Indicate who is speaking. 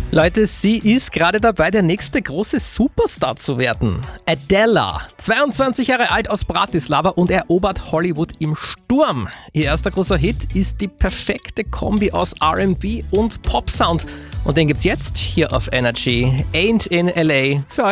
Speaker 1: Leute, sie ist gerade dabei, der nächste große Superstar zu werden. Adela, 22 Jahre alt aus Bratislava und erobert Hollywood im Sturm. Ihr erster großer Hit ist die perfekte Kombi aus R&B und Pop-Sound. Und den gibt's jetzt hier auf Energy. Ain't in LA für euch.